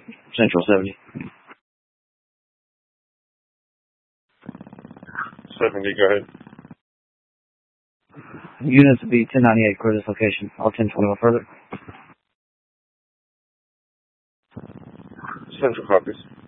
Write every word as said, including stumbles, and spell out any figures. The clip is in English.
Central seventy. seventy, go ahead. Units will be ten ninety-eight, clear this location. All ten twenty-one further. Central copies.